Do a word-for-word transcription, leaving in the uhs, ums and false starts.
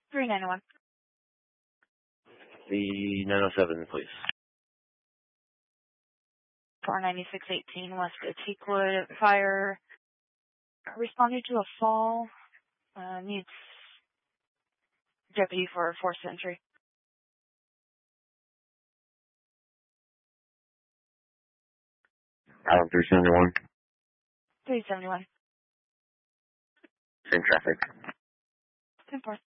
three ninety-one. The nine oh seven, please. four ninety-six eighteen West Teakwood. Fire responded to a fall. Uh, needs deputy for fourth Century. Island three seventy-one. three seventy-one. Same traffic. ten four.